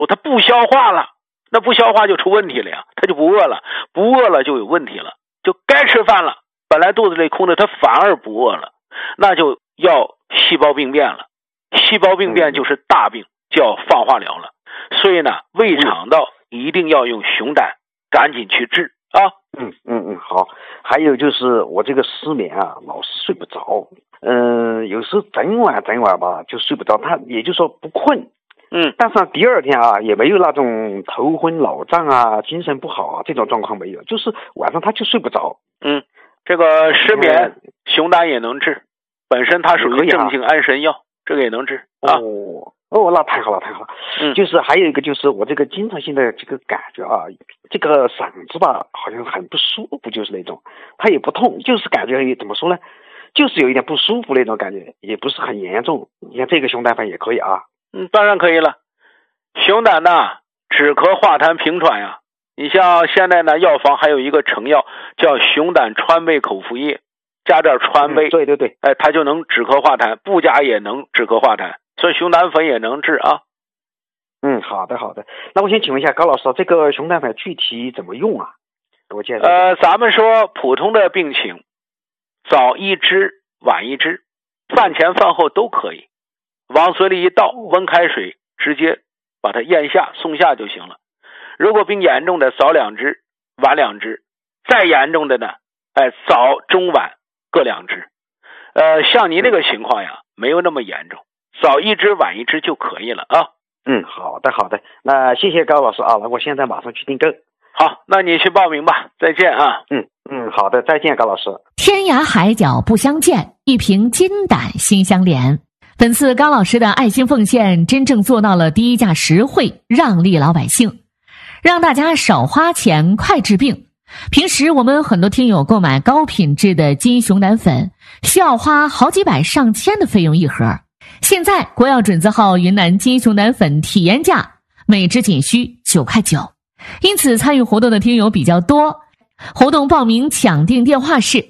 它不消化了，那不消化就出问题了呀，它就不饿了，不饿了就有问题了，就该吃饭了，本来肚子里空的，它反而不饿了，那就要细胞病变了，细胞病变就是大病，就要放化疗了。所以呢，胃肠道一定要用熊胆，赶紧去治啊。 好。还有就是我这个失眠啊，老是睡不着，有时整晚吧就睡不着，他也就是说不困，但是第二天啊也没有那种头昏脑胀啊、精神不好啊这种状况没有，就是晚上他就睡不着。 这个失眠熊胆也能治，本身它属于镇静安神药，这个也能治啊。 那太好了。就是还有一个就是我这个经常性的这个感觉啊，这个嗓子吧好像很不舒服，就是那种它也不痛，就是感觉怎么说呢，就是有一点不舒服那种感觉，也不是很严重。你看这个熊胆粉也可以啊。 当然可以了。熊胆呢止咳化痰平喘呀，你像现在呢药房还有一个成药叫熊胆川贝口服液，加点川贝， 对， 它就能止咳化痰，不加也能止咳化痰，所以熊胆粉也能治啊。 好的。那我先请问一下高老师，这个熊胆粉具体怎么用啊？给我介绍。 咱们说普通的病情，早一支晚一支，饭前饭后都可以，往嘴里一倒，温开水直接把它咽下送下就行了。如果病严重的早2支晚2支，再严重的呢早中晚各2支。像您这个情况呀没有那么严重，早1支晚1支就可以了啊。 好的，那谢谢高老师啊，那我现在马上去订购。 好，那你去报名吧，再见啊。 好的，再见高老师。 天涯海角不相见，一瓶金胆心相连。本次高老师的爱心奉献真正做到了低价实惠，让利老百姓，让大家少花钱快治病。平时我们很多听友购买高品质的金熊胆粉需要花好几百上千的费用一盒，现在国药准字号云南金熊胆粉体验价每支仅需9块9，因此参与活动的听友比较多。活动报名抢订电话是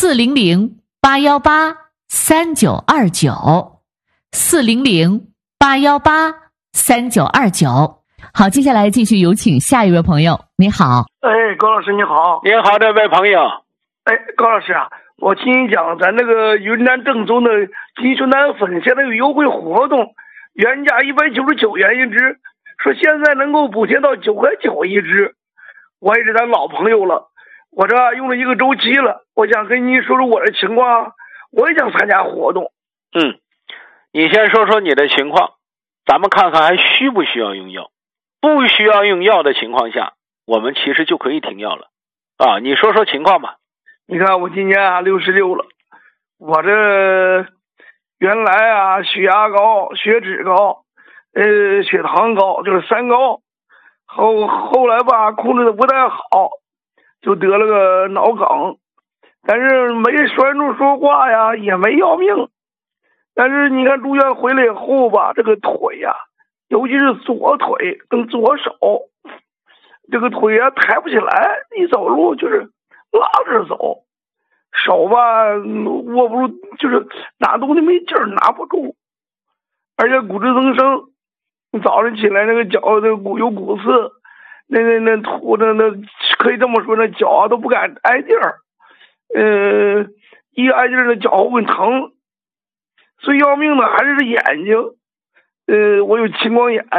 400-818-3929，400-818-3929。好，接下来继续有请下一位朋友。你好。 高老师你好。 你好，这位朋友。 高老师啊，我听你讲咱那个云南正宗的金熊胆粉现在有优惠活动，原价199元一支，说现在能够补贴到9块9一支。我也是咱老朋友了，我这用了1个周期了，我想跟您说说我的情况，我也想参加活动。 你先说说你的情况，咱们看看还需不需要用药。不需要用药的情况下，我们其实就可以停药了啊。你说说情况吧。 你看我今年66了，我这原来血压高、血脂高、血糖高，就是3高。后来吧控制的不太好，就得了个脑梗，但是没拴住说话呀，也没要命。但是你看住院回来以后吧，这个腿呀，尤其是左腿跟左手，这个腿呀抬不起来，一走路就是拉着走，手吧握不住，就是拿东西没劲儿，拿不住，而且骨质增生。早上起来那个脚有骨刺，那可以这么说，那脚都不敢挨地儿，一挨地儿那脚会疼。最要命的还是眼睛，我有青光眼，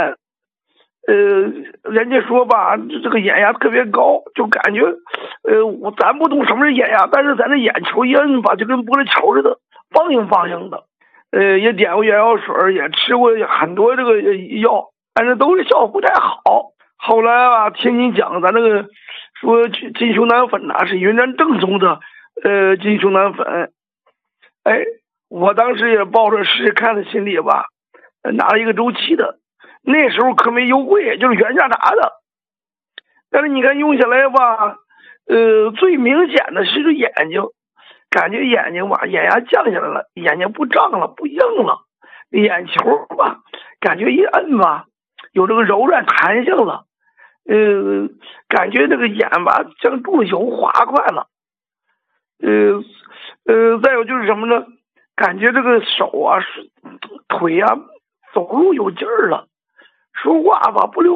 人家说吧，这个眼压特别高，就感觉，咱不懂什么是眼压，但是咱这眼球一摁吧，就跟玻璃球似的，梆硬的。也点过眼药水，也吃过很多这个药，但是都是效果不太好。后来听你讲咱这个说金熊胆粉是云南正宗的金熊胆粉，我当时也抱着试试看的心理吧，拿了1个周期的，那时候可没优惠，就是原价拿的。但是你看用下来吧，最明显的是眼睛。感觉眼睛吧眼压降下来了，眼睛不胀了，不硬了，眼球吧感觉一摁吧有这个柔软弹性了，感觉这个眼吧像注油滑快了，再有就是什么呢，感觉这个手腿走路有劲儿了， 说话吧不留